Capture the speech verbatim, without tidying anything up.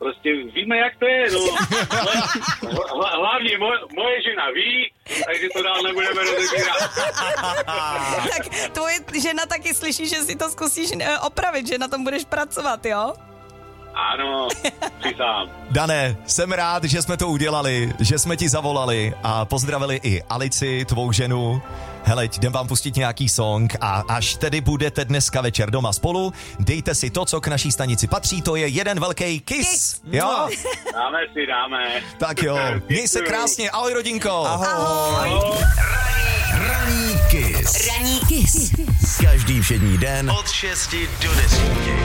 prostě víme, jak to je, no. Hlavně moje, moje žena ví, takže to dál nebudeme rozebírat. Tak tvoje žena taky slyší, že si to zkusíš opravit, že na tom budeš pracovat, jo? Ano, přisám. Dané, jsem rád, že jsme to udělali, že jsme ti zavolali a pozdravili i Alici, tvou ženu. Hele, jdem vám pustit nějaký song a až tedy budete dneska večer doma spolu, dejte si to, co k naší stanici patří, to je jeden velký kiss, kiss. Jo? Dáme si, dáme. Tak jo, měj se krásně, ahoj rodinko. Ahoj. Ahoj. Raní kiss. Raní kiss. Každý všední den od šesti do deseti.